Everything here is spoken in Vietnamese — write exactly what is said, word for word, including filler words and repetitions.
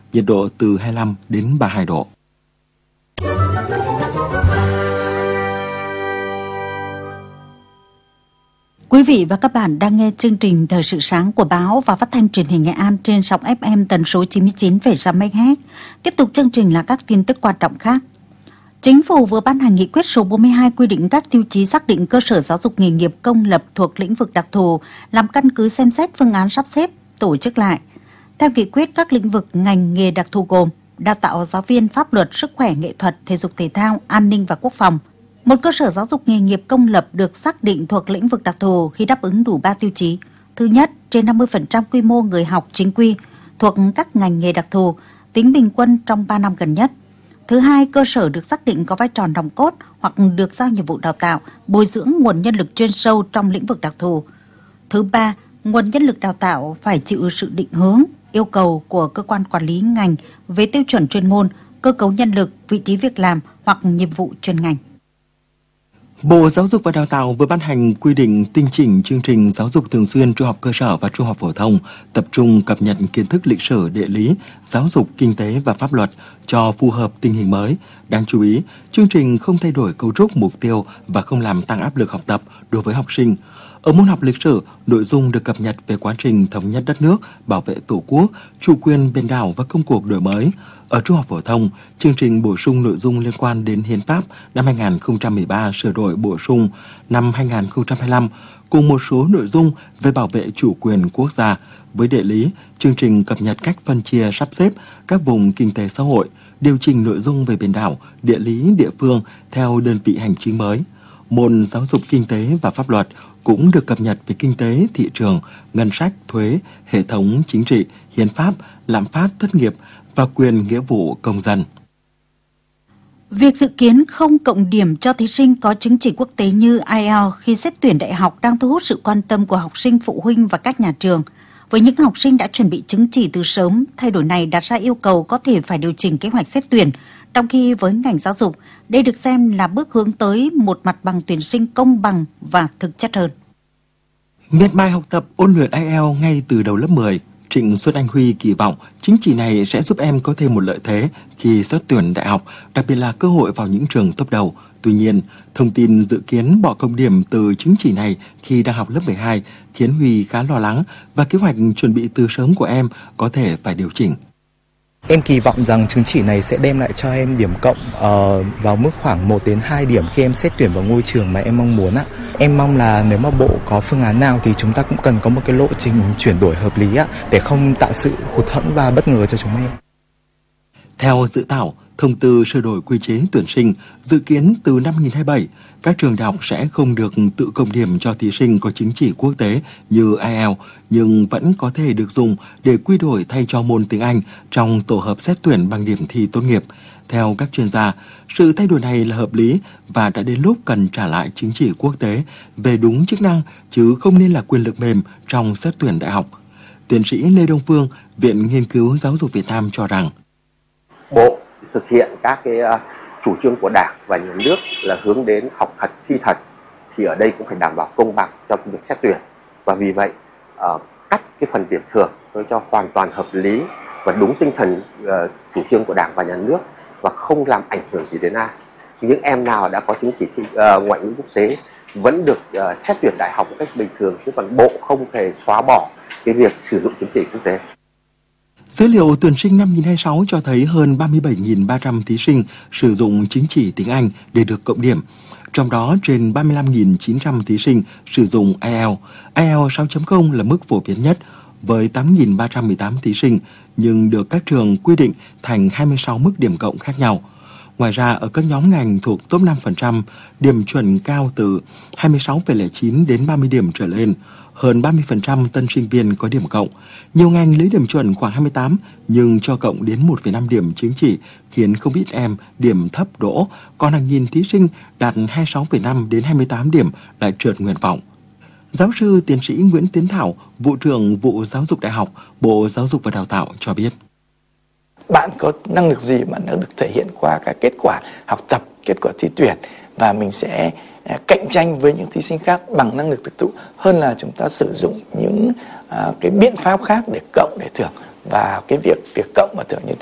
nhiệt độ từ hai mươi lăm đến ba mươi hai độ. Quý vị và các bạn đang nghe chương trình Thời sự sáng của báo và phát thanh truyền hình Nghệ An trên sóng ép em tần số chín mươi chín phẩy sáu mê ga héc. Tiếp tục chương trình là các tin tức quan trọng khác. Chính phủ vừa ban hành nghị quyết số bốn mươi hai quy định các tiêu chí xác định cơ sở giáo dục nghề nghiệp công lập thuộc lĩnh vực đặc thù, làm căn cứ xem xét phương án sắp xếp, tổ chức lại. Theo nghị quyết, các lĩnh vực ngành nghề đặc thù gồm đào tạo giáo viên, pháp luật, sức khỏe, nghệ thuật, thể dục thể thao, an ninh và quốc phòng. Một cơ sở giáo dục nghề nghiệp công lập được xác định thuộc lĩnh vực đặc thù khi đáp ứng đủ ba tiêu chí. Thứ nhất, trên năm mươi phần trăm quy mô người học chính quy thuộc các ngành nghề đặc thù, tính bình quân trong ba năm gần nhất. Thứ hai, cơ sở được xác định có vai trò nòng cốt hoặc được giao nhiệm vụ đào tạo, bồi dưỡng nguồn nhân lực chuyên sâu trong lĩnh vực đặc thù. Thứ ba, nguồn nhân lực đào tạo phải chịu sự định hướng, yêu cầu của cơ quan quản lý ngành về tiêu chuẩn chuyên môn, cơ cấu nhân lực, vị trí việc làm hoặc nhiệm vụ chuyên ngành. Bộ Giáo dục và Đào tạo vừa ban hành quy định tinh chỉnh chương trình giáo dục thường xuyên trung học cơ sở và trung học phổ thông, tập trung cập nhật kiến thức lịch sử, địa lý, giáo dục, kinh tế và pháp luật cho phù hợp tình hình mới. Đáng chú ý, chương trình không thay đổi cấu trúc, mục tiêu và không làm tăng áp lực học tập đối với học sinh. Ở môn học lịch sử, nội dung được cập nhật về quá trình thống nhất đất nước, bảo vệ Tổ quốc, chủ quyền biển đảo và công cuộc đổi mới. Ở trung học phổ thông, chương trình bổ sung nội dung liên quan đến Hiến pháp năm hai nghìn không trăm mười ba sửa đổi bổ sung năm hai nghìn không trăm hai mươi lăm cùng một số nội dung về bảo vệ chủ quyền quốc gia. Với địa lý, chương trình cập nhật cách phân chia sắp xếp các vùng kinh tế xã hội, điều chỉnh nội dung về biển đảo, địa lý, địa phương theo đơn vị hành chính mới. Môn giáo dục kinh tế và pháp luật cũng được cập nhật về kinh tế, thị trường, ngân sách, thuế, hệ thống chính trị, hiến pháp, lạm phát, thất nghiệp và quyền nghĩa vụ công dân. Việc dự kiến không cộng điểm cho thí sinh có chứng chỉ quốc tế như ai eo khi xét tuyển đại học đang thu hút sự quan tâm của học sinh, phụ huynh và các nhà trường. Với những học sinh đã chuẩn bị chứng chỉ từ sớm, thay đổi này đặt ra yêu cầu có thể phải điều chỉnh kế hoạch xét tuyển, trong khi với ngành giáo dục, đây được xem là bước hướng tới một mặt bằng tuyển sinh công bằng và thực chất hơn. Miệt mài học tập ôn luyện ai eo ngay từ đầu lớp mười, Trịnh Xuân Anh Huy kỳ vọng chứng chỉ này sẽ giúp em có thêm một lợi thế khi xét tuyển đại học, đặc biệt là cơ hội vào những trường top đầu. Tuy nhiên, thông tin dự kiến bỏ cộng điểm từ chứng chỉ này khi đang học lớp mười hai khiến Huy khá lo lắng và kế hoạch chuẩn bị từ sớm của em có thể phải điều chỉnh. Em kỳ vọng rằng chứng chỉ này sẽ đem lại cho em điểm cộng uh, vào mức khoảng một đến hai điểm khi em xét tuyển vào ngôi trường mà em mong muốn ạ. Em mong là nếu mà bộ có phương án nào thì chúng ta cũng cần có một cái lộ trình chuyển đổi hợp lý ạ, để không tạo sự hụt hẫng và bất ngờ cho chúng em. Theo dự thảo, thông tư sửa đổi quy chế tuyển sinh dự kiến từ năm hai nghìn không trăm hai mươi bảy, các trường đại học sẽ không được tự cộng điểm cho thí sinh có chứng chỉ quốc tế như ai eo, nhưng vẫn có thể được dùng để quy đổi thay cho môn tiếng Anh trong tổ hợp xét tuyển bằng điểm thi tốt nghiệp. Theo các chuyên gia, sự thay đổi này là hợp lý và đã đến lúc cần trả lại chứng chỉ quốc tế về đúng chức năng chứ không nên là quyền lực mềm trong xét tuyển đại học. Tiến sĩ Lê Đông Phương, Viện Nghiên cứu Giáo dục Việt Nam cho rằng Bộ thực hiện các cái uh, chủ trương của Đảng và Nhà nước là hướng đến học thật, thi thật, thì ở đây cũng phải đảm bảo công bằng cho việc xét tuyển. Và vì vậy, uh, cắt cái phần điểm thường tôi cho hoàn toàn hợp lý và đúng tinh thần uh, chủ trương của Đảng và Nhà nước và không làm ảnh hưởng gì đến ai. Những em nào đã có chứng chỉ thi, uh, ngoại ngữ quốc tế vẫn được uh, xét tuyển đại học một cách bình thường, chứ còn Bộ không thể xóa bỏ cái việc sử dụng chứng chỉ quốc tế. Dữ liệu tuyển sinh năm hai nghìn không trăm hai mươi sáu cho thấy hơn ba mươi bảy nghìn ba trăm thí sinh sử dụng chứng chỉ tiếng Anh để được cộng điểm. Trong đó, trên ba mươi lăm nghìn chín trăm thí sinh sử dụng ai eo. ai eo sáu chấm không là mức phổ biến nhất, với tám nghìn ba trăm mười tám thí sinh, nhưng được các trường quy định thành hai mươi sáu mức điểm cộng khác nhau. Ngoài ra, ở các nhóm ngành thuộc top năm phần trăm, điểm chuẩn cao từ hai mươi sáu phẩy không chín đến ba mươi điểm trở lên. Hơn ba mươi phần trăm tân sinh viên có điểm cộng. Nhiều ngành lấy điểm chuẩn khoảng hai mươi tám nhưng cho cộng đến một phẩy năm điểm chứng chỉ khiến không ít em điểm thấp đỗ, còn hàng nghìn thí sinh đạt hai mươi sáu phẩy năm đến hai mươi tám điểm lại trượt nguyện vọng. Giáo sư tiến sĩ Nguyễn Tiến Thảo, vụ trưởng vụ giáo dục đại học, Bộ Giáo dục và Đào tạo cho biết. Bạn có năng lực gì mà nó được thể hiện qua các kết quả học tập, kết quả thi tuyển, và mình sẽ cạnh tranh với những thí sinh khác bằng năng lực thực thụ hơn là chúng ta sử dụng những uh, cái biện pháp khác để cộng để thưởng. Và cái việc việc cộng và thưởng như thế